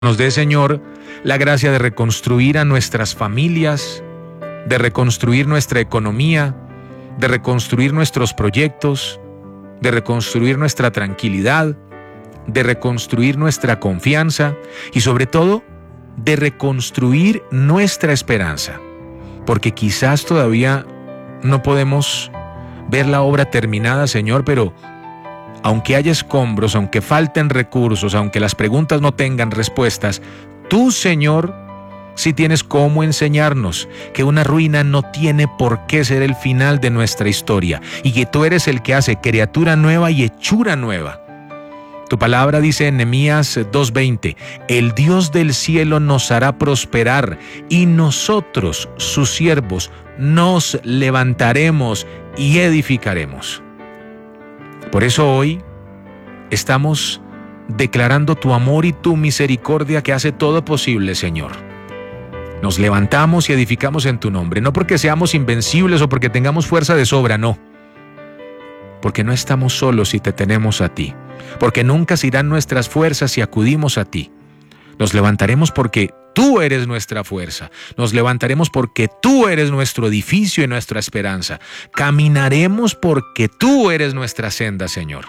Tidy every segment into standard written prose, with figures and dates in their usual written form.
Nos dé, Señor, la gracia de reconstruir a nuestras familias, de reconstruir nuestra economía, de reconstruir nuestros proyectos, de reconstruir nuestra tranquilidad, de reconstruir nuestra confianza y sobre todo de reconstruir nuestra esperanza, porque quizás todavía no podemos ver la obra terminada, Señor, pero aunque haya escombros, aunque falten recursos, aunque las preguntas no tengan respuestas, tú, Señor, sí tienes cómo enseñarnos que una ruina no tiene por qué ser el final de nuestra historia y que tú eres el que hace criatura nueva y hechura nueva. Tu palabra dice en Nehemías 2:20, el Dios del cielo nos hará prosperar y nosotros, sus siervos, nos levantaremos y edificaremos. Por eso hoy estamos declarando tu amor y tu misericordia que hace todo posible, Señor. Nos levantamos y edificamos en tu nombre, no porque seamos invencibles o porque tengamos fuerza de sobra, no. Porque no estamos solos si te tenemos a ti, porque nunca se irán nuestras fuerzas si acudimos a ti. Nos levantaremos porque tú eres nuestra fuerza. Nos levantaremos porque tú eres nuestro edificio y nuestra esperanza. Caminaremos porque tú eres nuestra senda, Señor.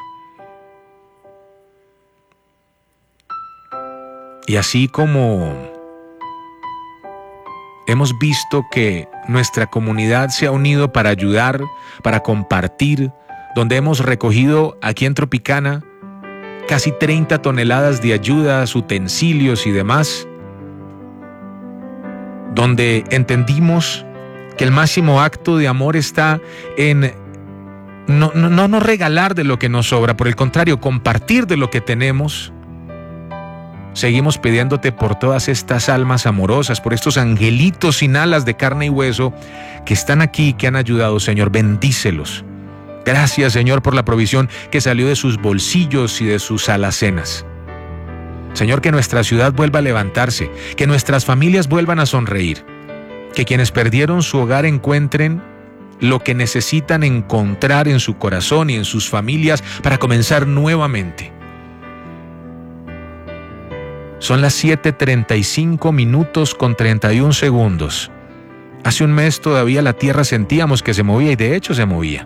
Y así como hemos visto que nuestra comunidad se ha unido para ayudar, para compartir, donde hemos recogido aquí en Tropicana casi 30 toneladas de ayudas, utensilios y demás, donde entendimos que el máximo acto de amor está en no regalar de lo que nos sobra, por el contrario, compartir de lo que tenemos. Seguimos pidiéndote por todas estas almas amorosas, por estos angelitos sin alas de carne y hueso que están aquí, que han ayudado, Señor, bendícelos. Gracias, Señor, por la provisión que salió de sus bolsillos y de sus alacenas. Señor, que nuestra ciudad vuelva a levantarse, que nuestras familias vuelvan a sonreír, que quienes perdieron su hogar encuentren lo que necesitan encontrar en su corazón y en sus familias para comenzar nuevamente. Son las 7:35 con 31 segundos. Hace un mes todavía la tierra sentíamos que se movía y de hecho se movía.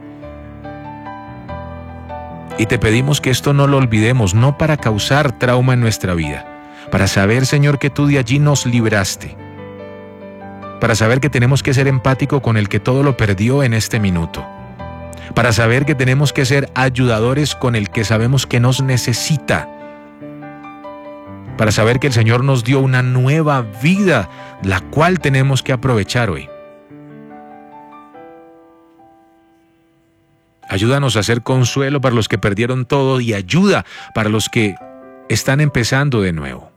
Y te pedimos que esto no lo olvidemos, no para causar trauma en nuestra vida, para saber, Señor, que tú de allí nos libraste, para saber que tenemos que ser empático con el que todo lo perdió en este minuto, para saber que tenemos que ser ayudadores con el que sabemos que nos necesita, para saber que el Señor nos dio una nueva vida, la cual tenemos que aprovechar hoy. Ayúdanos a hacer consuelo para los que perdieron todo y ayuda para los que están empezando de nuevo.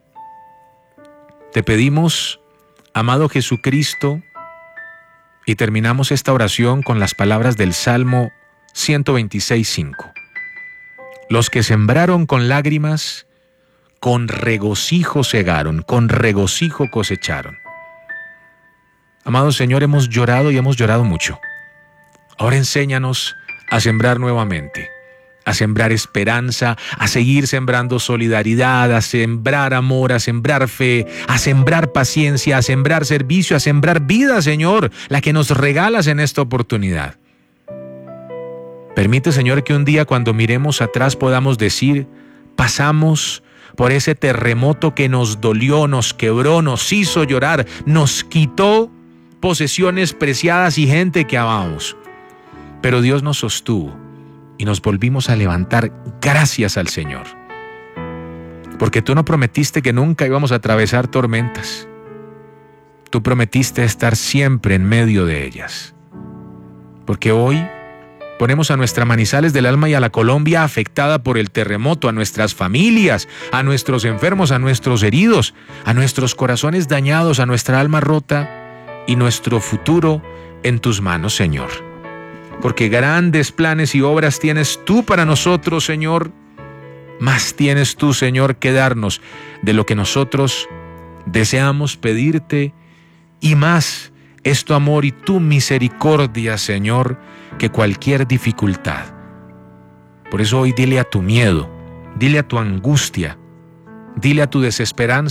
Te pedimos, amado Jesucristo, y terminamos esta oración con las palabras del Salmo 126:5. Los que sembraron con lágrimas, con regocijo segaron, con regocijo cosecharon. Amado Señor, hemos llorado y hemos llorado mucho. Ahora enséñanos a sembrar nuevamente, a sembrar esperanza, a seguir sembrando solidaridad, a sembrar amor, a sembrar fe, a sembrar paciencia, a sembrar servicio, a sembrar vida, Señor, la que nos regalas en esta oportunidad. Permite, Señor, que un día cuando miremos atrás podamos decir, pasamos por ese terremoto que nos dolió, nos quebró, nos hizo llorar, nos quitó posesiones preciadas y gente que amamos. Pero Dios nos sostuvo y nos volvimos a levantar gracias al Señor. Porque tú no prometiste que nunca íbamos a atravesar tormentas. Tú prometiste estar siempre en medio de ellas. Porque hoy ponemos a nuestra Manizales del alma y a la Colombia afectada por el terremoto, a nuestras familias, a nuestros enfermos, a nuestros heridos, a nuestros corazones dañados, a nuestra alma rota y nuestro futuro en tus manos, Señor. Porque grandes planes y obras tienes tú para nosotros, Señor. Más tienes tú, Señor, que darnos de lo que nosotros deseamos pedirte. Y más es tu amor y tu misericordia, Señor, que cualquier dificultad. Por eso hoy dile a tu miedo, dile a tu angustia, Dile a tu desesperanza